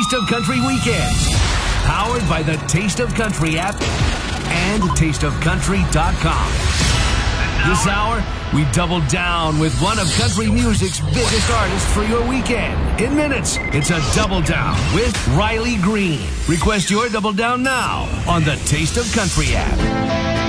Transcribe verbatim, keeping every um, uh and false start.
Taste of Country Weekends. Powered by the Taste of Country app and taste of country dot com. This hour, we double down with one of country music's biggest artists for your weekend. In minutes, it's a Double Down with Riley Green. Request your Double Down now on the Taste of Country app.